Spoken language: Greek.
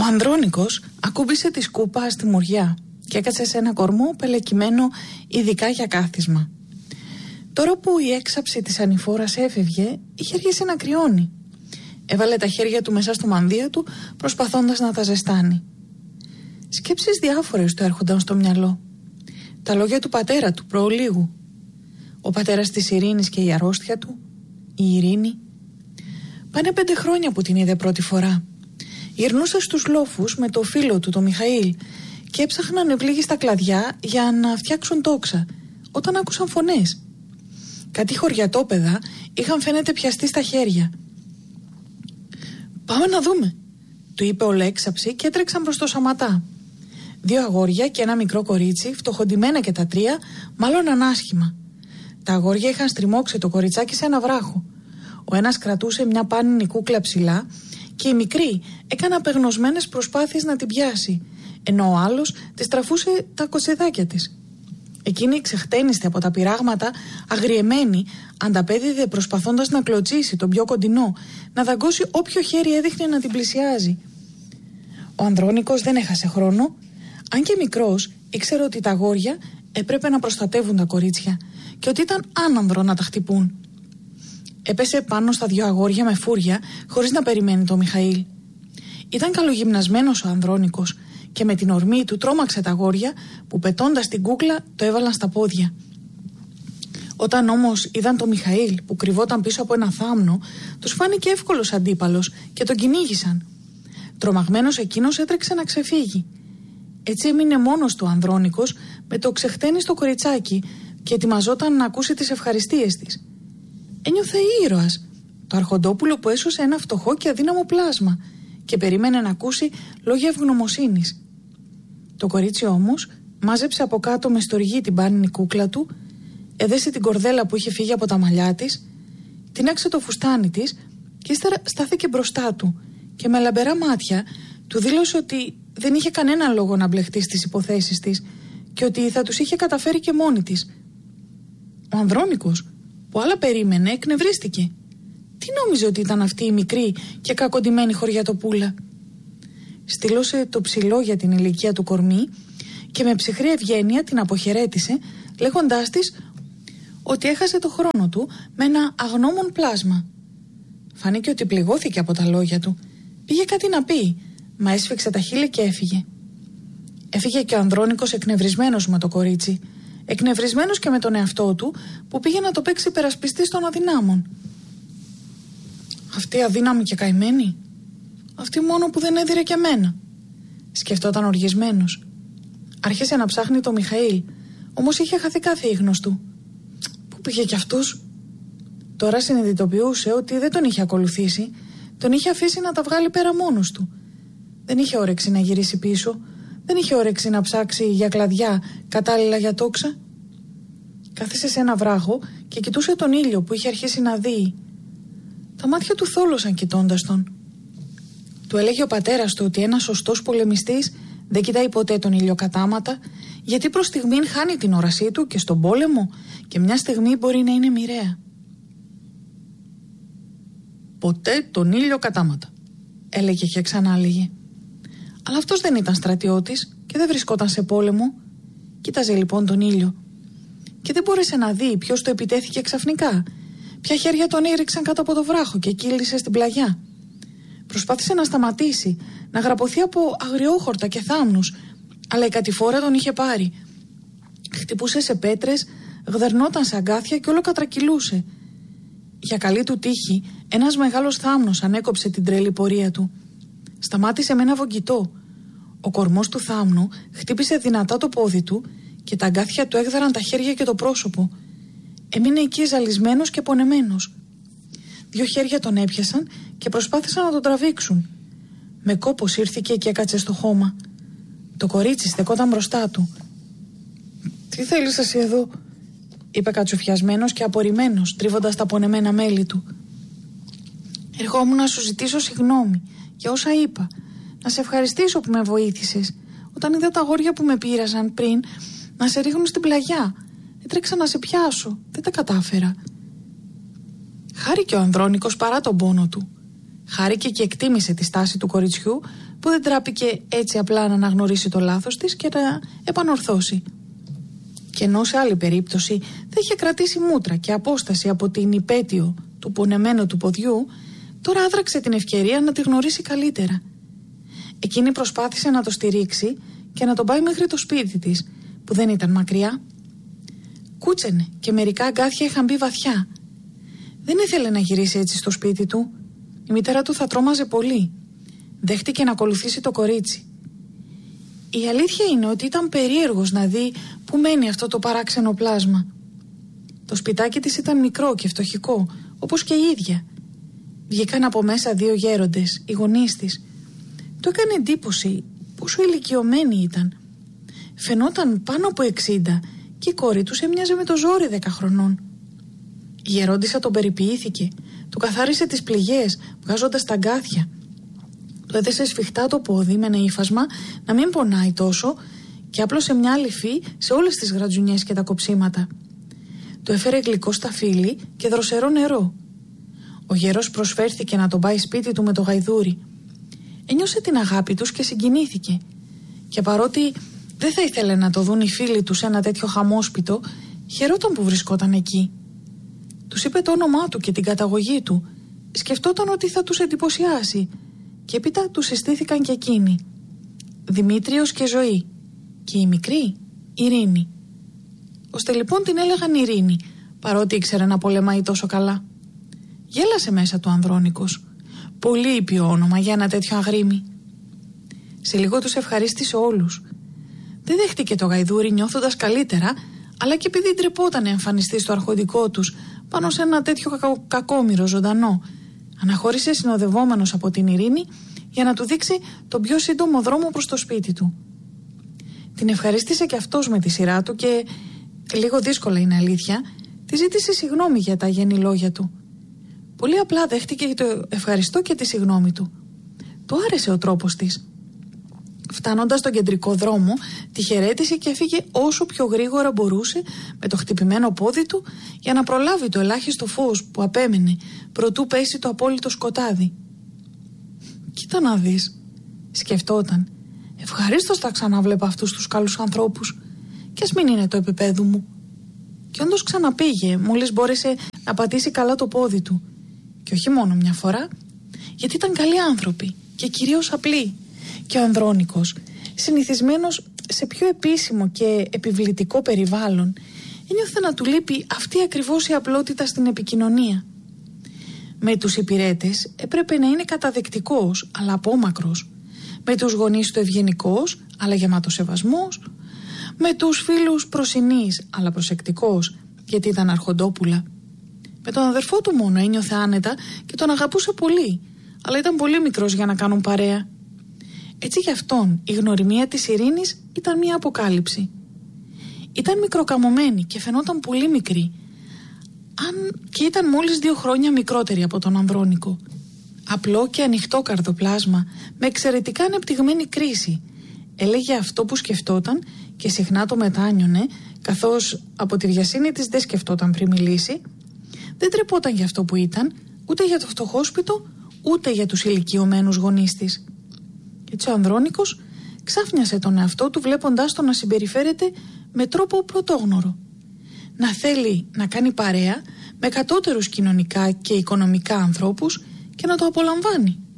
Ο Ανδρώνικος ακούμπησε τη σκούπα στη μουριά και έκατσε σε ένα κορμό πελεκυμένο ειδικά για κάθισμα. Τώρα που η έξαψη της ανηφόρας έφευγε, είχε αρχίσει να κρυώνει. Έβαλε τα χέρια του μέσα στο μανδύα του, προσπαθώντας να τα ζεστάνει. Σκέψεις διάφορες του έρχονταν στο μυαλό. Τα λόγια του πατέρα του προολίγου. Ο πατέρας της Ειρήνης και η αρρώστια του, η Ειρήνη. Πάνε 5 χρόνια που την είδε πρώτη φορά. Γυρνούσε στους λόφους με το φίλο του, τον Μιχαήλ, και έψαχναν ευλίγη στα κλαδιά για να φτιάξουν τόξα, όταν άκουσαν φωνές. Κάτι χωριατόπαιδα είχαν φαίνεται πιαστεί στα χέρια. «Πάμε να δούμε», του είπε ο Λέξαψη και έτρεξαν προς το Σαματά. 2 αγόρια και ένα μικρό κορίτσι, φτωχοντημένα και τα 3, μάλλον άσχημα. Τα αγόρια είχαν στριμώξει το κοριτσάκι σε ένα βράχο. Ο ένας κρατούσε μια πάνινη κούκλα ψηλά και η μικρή έκανε απεγνωσμένες προσπάθειες να την πιάσει, ενώ ο άλλος της τραφούσε τα κοτσεδάκια της. Εκείνη ξεχτένιστη από τα πειράγματα, αγριεμένη, ανταπέδιδε προσπαθώντας να κλωτσίσει τον πιο κοντινό, να δαγκώσει όποιο χέρι έδειχνε να την πλησιάζει. Ο Ανδρώνικος δεν έχασε χρόνο. Αν και μικρός, ήξερε ότι τα αγόρια έπρεπε να προστατεύουν τα κορίτσια και ότι ήταν άνανδρο να τα χτυπούν. Έπεσε πάνω στα 2 αγόρια με φούρια, χωρίς να περιμένει τον Μιχαήλ. Ήταν καλογυμνασμένος ο Ανδρώνικος και με την ορμή του τρόμαξε τα αγόρια που, πετώντας την κούκλα, το έβαλαν στα πόδια. Όταν όμως είδαν τον Μιχαήλ που κρυβόταν πίσω από ένα θάμνο, τους φάνηκε εύκολος αντίπαλος και τον κυνήγησαν. Τρομαγμένος εκείνος έτρεξε να ξεφύγει. Έτσι έμεινε μόνος του ο Ανδρώνικος με το ξεχτένιστο κοριτσάκι και ετοιμαζόταν να ακούσει τις ευχαριστίες της. Ένιωθε ήρωας, το αρχοντόπουλο που έσωσε ένα φτωχό και αδύναμο πλάσμα, και περίμενε να ακούσει λόγια ευγνωμοσύνης. Το κορίτσι όμως μάζεψε από κάτω με στοργή την πάνινη κούκλα του, έδεσε την κορδέλα που είχε φύγει από τα μαλλιά της, τίναξε το φουστάνι της και ύστερα στάθηκε μπροστά του και με λαμπερά μάτια του δήλωσε ότι δεν είχε κανένα λόγο να μπλεχτεί στις υποθέσεις της και ότι θα τους είχε καταφέρει και μόνη της. Ο Ανδρώνικος, που άλλα περίμενε, εκνευρίστηκε. Τι νόμιζε ότι ήταν αυτή η μικρή και κακοντημένη χωριατοπούλα? Στήλωσε το ψηλό για την ηλικία του κορμί και με ψυχρή ευγένεια την αποχαιρέτησε, λέγοντάς της ότι έχασε το χρόνο του με ένα αγνώμων πλάσμα. Φάνηκε ότι πληγώθηκε από τα λόγια του. Πήγε κάτι να πει, μα έσφιξε τα χείλη και έφυγε. Έφυγε και ο Ανδρώνικος εκνευρισμένος με το κορίτσι, εκνευρισμένος και με τον εαυτό του που πήγε να το παίξει υπερασπιστής των αδυνάμων. Αυτή αδύναμη και καημένη, αυτή μόνο που δεν έδιρε και εμένα, σκεφτόταν οργισμένος. Άρχισε να ψάχνει το Μιχαήλ, όμως είχε χαθεί κάθε ίχνος του. Πού πήγε κι αυτός? Τώρα συνειδητοποιούσε ότι δεν τον είχε ακολουθήσει, τον είχε αφήσει να τα βγάλει πέρα μόνος του. Δεν είχε όρεξη να γυρίσει πίσω, δεν είχε όρεξη να ψάξει για κλαδιά κατάλληλα για τόξα. Κάθισε σε ένα βράχο και κοιτούσε τον ήλιο που είχε αρχίσει να δει. Τα μάτια του θόλωσαν κοιτώντας τον. Του έλεγε ο πατέρας του ότι ένας σωστός πολεμιστής δεν κοιτάει ποτέ τον ήλιο κατάματα, γιατί προς στιγμήν χάνει την όρασή του και στον πόλεμο και μια στιγμή μπορεί να είναι μοιραία. Ποτέ τον ήλιο κατάματα, έλεγε και ξανά έλεγε. Αλλά αυτός δεν ήταν στρατιώτης και δεν βρισκόταν σε πόλεμο. Κοίταζε λοιπόν τον ήλιο και δεν μπόρεσε να δει ποιος το επιτέθηκε ξαφνικά, ποια χέρια τον έριξαν κάτω από το βράχο και κύλησε στην πλαγιά. Προσπάθησε να σταματήσει, να γραπωθεί από αγριόχορτα και θάμνους, αλλά η κατηφόρα τον είχε πάρει. Χτυπούσε σε πέτρες, γδερνόταν σε αγκάθια και όλο κατρακυλούσε. Για καλή του τύχη, ένας μεγάλος θάμνος ανέκοψε την τρελή πορεία του. Σταμάτησε με ένα βογγητό. Ο κορμός του θάμνου χτύπησε δυνατά το πόδι του και τα αγκάθια του έγδαραν τα χέρια και το πρόσωπο. Έμεινε εκεί ζαλισμένος και πονεμένος. 2 χέρια τον έπιασαν και προσπάθησαν να τον τραβήξουν. Με κόπο σύρθηκε και έκατσε στο χώμα. Το κορίτσι στεκόταν μπροστά του. «Τι θέλεις εσύ εδώ?» είπε κατσουφιασμένος και απορριμμένος, τρίβοντας τα πονεμένα μέλη του. «Ερχόμουν να σου ζητήσω συγγνώμη για όσα είπα. Να σε ευχαριστήσω που με βοήθησες. Όταν είδα τα αγόρια που με πείραζαν πριν να σε ρίχνουν στην πλαγιά, έτρεξα να σε πιάσω. Δεν τα κατάφερα». Χάρηκε ο Ανδρώνικος παρά τον πόνο του. Χάρηκε και εκτίμησε τη στάση του κοριτσιού που δεν τράπηκε έτσι απλά να αναγνωρίσει το λάθος της και να επανορθώσει. Και ενώ σε άλλη περίπτωση θα είχε κρατήσει μούτρα και απόσταση από την υπέτειο του πονεμένου του ποδιού, τώρα άδραξε την ευκαιρία να τη γνωρίσει καλύτερα. Εκείνη προσπάθησε να το στηρίξει και να τον πάει μέχρι το σπίτι της, που δεν ήταν μακριά. Κούτσενε και μερικά αγκάθια είχαν μπει βαθιά. Δεν ήθελε να γυρίσει έτσι στο σπίτι του. Η μητέρα του θα τρόμαζε πολύ. Δέχτηκε να ακολουθήσει το κορίτσι. Η αλήθεια είναι ότι ήταν περίεργος να δει που μένει αυτό το παράξενο πλάσμα. Το σπιτάκι της ήταν μικρό και φτωχικό, όπως και η ίδια. Βγήκαν από μέσα 2 γέροντες, οι γονείς της. Του έκανε εντύπωση πόσο ηλικιωμένοι ήταν. Φαινόταν πάνω από 60 και η κόρη τους έμοιαζε με το ζόρι 10 χρονών. Η γερόντισσα τον περιποιήθηκε, του καθάρισε τις πληγές βγάζοντας τα αγκάθια. Του έδεσε σφιχτά το πόδι με ένα ύφασμα να μην πονάει τόσο και άπλωσε μια λυφή σε όλες τις γρατζουνιές και τα κοψίματα. Του έφερε γλυκό σταφύλι και δροσερό νερό. Ο γέρος προσφέρθηκε να τον πάει σπίτι του με το γαϊδούρι. Ένιωσε την αγάπη τους και συγκινήθηκε. Και παρότι δεν θα ήθελε να το δουν οι φίλοι του σε ένα τέτοιο χαμόσπιτο, χαιρόταν που βρισκόταν εκεί. Τους είπε το όνομά του και την καταγωγή του. Σκεφτόταν ότι θα τους εντυπωσιάσει. Και έπειτα τους συστήθηκαν και εκείνοι. Δημήτριος και Ζωή. Και η μικρή, Ειρήνη. Ώστε λοιπόν την έλεγαν Ειρήνη, παρότι ήξερε να πολεμάει τόσο καλά. Γέλασε μέσα του Ανδρώνικος. Πολύ ήπιο όνομα για ένα τέτοιο αγρίμι. Σε λίγο τους ευχαρίστησε όλους. Δεν δέχτηκε το γαϊδούρι νιώθοντας καλύτερα, αλλά και επειδή ντρεπόταν να εμφανιστεί στο αρχοντικό τους πάνω σε ένα τέτοιο κακόμοιρο ζωντανό. Αναχώρησε συνοδευόμενος από την Ειρήνη για να του δείξει τον πιο σύντομο δρόμο προς το σπίτι του. Την ευχαρίστησε και αυτός με τη σειρά του και, λίγο δύσκολα είναι αλήθεια, τη ζήτησε συγγνώμη για τα αγενή λόγια του. Πολύ απλά δέχτηκε το ευχαριστώ και τη συγγνώμη του. Του άρεσε ο τρόπος της. Φτάνοντας στον κεντρικό δρόμο, τη χαιρέτησε και έφυγε όσο πιο γρήγορα μπορούσε με το χτυπημένο πόδι του για να προλάβει το ελάχιστο φως που απέμενε προτού πέσει το απόλυτο σκοτάδι. Κοίτα να δεις, σκεφτόταν. Ευχαρίστως θα ξαναβλέπα αυτούς τους καλούς ανθρώπους κι ας μην είναι το επίπεδο μου. Και όντως ξαναπήγε μόλις μπόρεσε να πατήσει καλά το πόδι του. Και όχι μόνο μια φορά, γιατί ήταν καλοί άνθρωποι και κυρίως απλοί. Και ο Ανδρώνικος, συνηθισμένος σε πιο επίσημο και επιβλητικό περιβάλλον, ένιωθε να του λείπει αυτή ακριβώς η απλότητα στην επικοινωνία. Με τους υπηρέτες έπρεπε να είναι καταδεκτικός, αλλά απόμακρος. Με τους γονείς του ευγενικός, αλλά γεμάτος σεβασμός. Με τους φίλους προσινής, αλλά προσεκτικός, γιατί ήταν αρχοντόπουλα. Με τον αδερφό του μόνο ένιωθε άνετα και τον αγαπούσε πολύ, αλλά ήταν πολύ μικρός για να κάνουν παρέα. Έτσι γι' αυτόν η γνωριμία της Ειρήνης ήταν μια αποκάλυψη. Ήταν μικροκαμωμένη και φαινόταν πολύ μικρή, αν και ήταν μόλις 2 χρόνια μικρότερη από τον Ανδρώνικο. Απλό και ανοιχτό καρδοπλάσμα, με εξαιρετικά ανεπτυγμένη κρίση. Έλεγε αυτό που σκεφτόταν και συχνά το μετάνιωνε, καθώς από τη βιασύνη της δεν σκεφτόταν πριν μιλήσει. Δεν τρεπόταν για αυτό που ήταν, ούτε για το φτωχόσπιτο, ούτε για τους ηλικιωμένους γονείς της. Έτσι ο Ανδρώνικος ξάφνιασε τον εαυτό του βλέποντάς τον να συμπεριφέρεται με τρόπο πρωτόγνωρο. Να θέλει να κάνει παρέα με κατώτερους κοινωνικά και οικονομικά ανθρώπους και να το απολαμβάνει.